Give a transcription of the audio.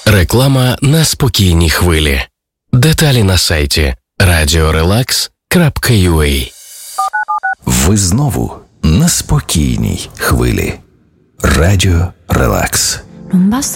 Реклама на спокійній хвилі. Деталі на сайті radiorelax.ua. Ви знову на спокійній хвилі. Радіо Релакс. Non basta